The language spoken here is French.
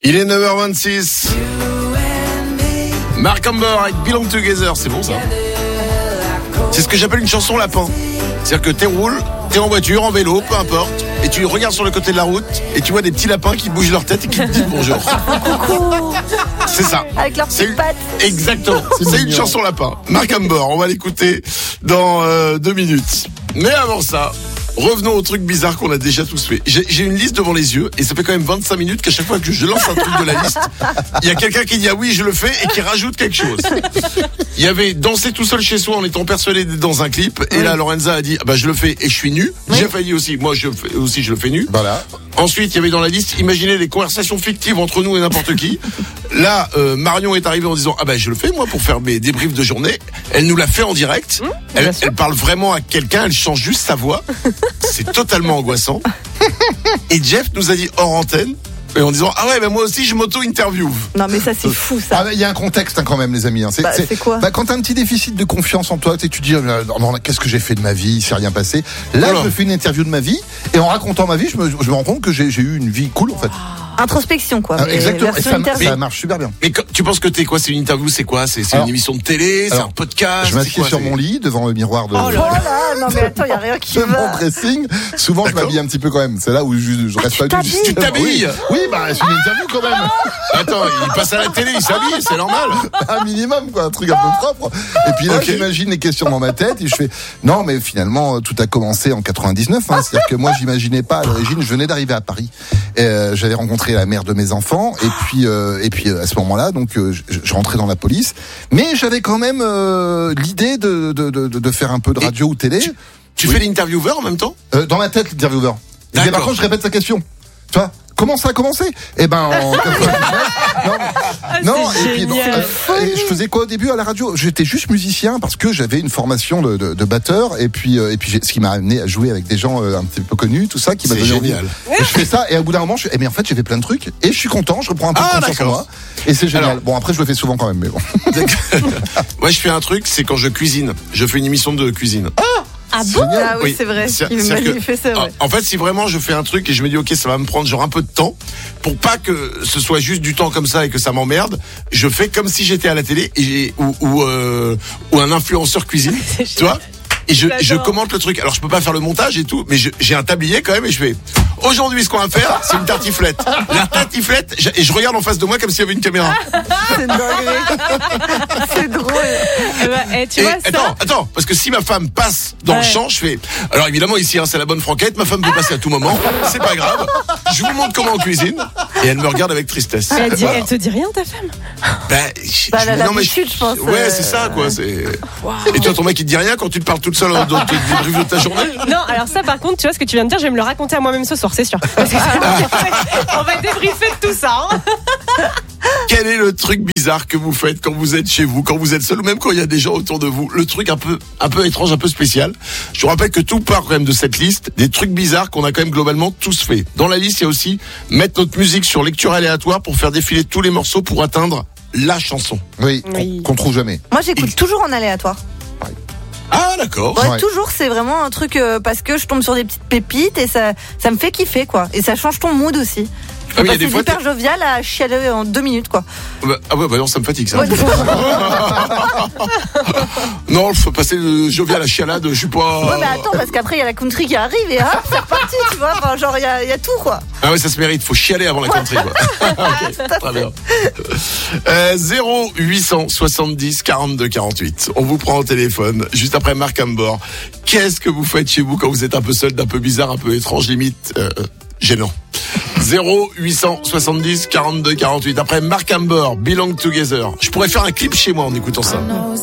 Il est 9h26. Mark Amber avec Belong Together, c'est bon ça. C'est ce que j'appelle une chanson lapin. C'est-à-dire que t'es en voiture, en vélo, peu importe, et tu regardes sur le côté de la route et tu vois des petits lapins qui bougent leur tête et qui te disent bonjour. C'est ça. Avec leurs petites pattes. Exactement. C'est une chanson lapin. Mark Amber, on va l'écouter dans 2 minutes. Mais avant ça, revenons au truc bizarre qu'on a déjà tous fait. J'ai une liste devant les yeux et ça fait quand même 25 minutes qu'à chaque fois que je lance un truc de la liste, il y a quelqu'un qui dit ah oui je le fais et qui rajoute quelque chose. Il y avait danser tout seul chez soi en étant persuadé d'être dans un clip et là Lorenza a dit ah bah je le fais et je suis nu. J'ai failli aussi, moi je le fais nu. Voilà. Ensuite il y avait dans la liste imaginez les conversations fictives entre nous et n'importe qui. Là Marion est arrivée en disant ah bah je le fais moi pour faire mes débriefs de journée. Elle nous l'a fait en direct. Elle parle vraiment à quelqu'un, elle change juste sa voix. C'est totalement angoissant. Et Jeff nous a dit hors antenne, et en disant ah ouais mais moi aussi je m'auto-interview. Non mais ça c'est fou ça. Il y a un contexte quand même les amis. C'est quoi quand t'as un petit déficit de confiance en toi, tu dis qu'est-ce que j'ai fait de ma vie, il s'est rien passé. Là je me fais une interview de ma vie et en racontant ma vie je me rends compte que j'ai eu une vie cool en fait. Introspection quoi. Exactement. Et ça marche super bien. Mais tu penses que t'es quoi? C'est une interview? C'est quoi? C'est une émission de télé? C'est un podcast? Je m'assieds sur mon lit devant le miroir de. Oh là non mais attends, y a rien qui va. Mon dressing. Souvent je m'habille un petit peu quand même. C'est là où je reste pas du. Tu t'habilles? Oui, c'est une interview quand même. Attends, il passe à la télé, il s'habille, c'est normal. Un minimum quoi, un truc un peu propre. Et puis là j'imagine les questions dans ma tête et je fais non mais finalement tout a commencé en 99. C'est-à-dire que moi j'imaginais pas à l'origine. Je venais d'arriver à Paris. J'avais rencontré la mère de mes enfants et puis à ce moment-là donc je rentrais dans la police mais j'avais quand même l'idée de faire un peu de radio ou télé. Tu fais l'intervieweur en même temps? Dans ma tête l'intervieweur. Et par contre je répète sa question. Tu vois comment ça a commencé? En 99. Et je faisais quoi au début à la radio? J'étais juste musicien parce que j'avais une formation de batteur et puis ce qui m'a amené à jouer avec des gens un petit peu connus, tout ça qui m'a donné génial. Je fais ça et au bout d'un moment mais en fait j'ai fait plein de trucs et je suis content, je reprends un peu de confiance en moi et c'est génial. Bon après je le fais souvent quand même mais bon. Moi je fais un truc, c'est quand je cuisine. Je fais une émission de cuisine. Ah bon? Ah oui, c'est vrai. Il m'a fait ça, ouais. En fait, si vraiment je fais un truc et je me dis ok, ça va me prendre genre un peu de temps, pour pas que ce soit juste du temps comme ça et que ça m'emmerde, je fais comme si j'étais à la télé ou un influenceur cuisine, tu vois. Et je commente le truc. Alors je peux pas faire le montage et tout, mais j'ai un tablier quand même et je fais aujourd'hui ce qu'on va faire, c'est une tartiflette. La tartiflette, et je regarde en face de moi comme s'il y avait une caméra. C'est dingue. C'est drôle. Tu vois ça. Attends, parce que si ma femme passe dans le champ, je fais. Alors évidemment ici c'est la bonne franquette, ma femme peut passer à tout moment, c'est pas grave. Je vous montre comment on cuisine et elle me regarde avec tristesse. Elle te dit rien ta femme? Je pense. Ouais, c'est ça quoi, Et toi ton mec il te dit rien quand tu te parles toute seule dans tes débriefs de ta journée? Non, alors ça par contre, tu vois ce que tu viens de dire, je vais me le raconter à moi-même ce soir, c'est sûr. Parce que on va débriefer de tout ça. Quel est le truc bizarre que vous faites quand vous êtes chez vous, quand vous êtes seul ou même quand il y a des gens autour de vous? Le truc un peu étrange, un peu spécial. Je vous rappelle que tout part quand même de cette liste, des trucs bizarres qu'on a quand même globalement tous fait. Dans la liste, il y a aussi mettre notre musique sur lecture aléatoire pour faire défiler tous les morceaux pour atteindre la chanson. Oui. Qu'on trouve jamais. Moi j'écoute toujours en aléatoire. Ah d'accord. Ouais. Toujours, c'est vraiment un truc parce que je tombe sur des petites pépites et ça me fait kiffer quoi. Et ça change ton mood aussi. Je peux passer hyper jovial à chialer en 2 minutes quoi. Non, ça me fatigue ça. Non, il faut passer de jovial à chialade, je suis pas. Ouais mais attends parce qu'après il y a la country qui arrive et c'est reparti tu vois. Enfin, genre il y a tout quoi. Ah ouais ça se mérite, faut chialer avant la country quoi. Okay, très bien. 0870 42 48. On vous prend au téléphone juste après Mark Amber. Qu'est-ce que vous faites chez vous quand vous êtes un peu seul, d'un peu bizarre, un peu étrange, limite gênant? 0870 42 48. Après Mark Amber, Belong Together. Je pourrais faire un clip chez moi en écoutant ça.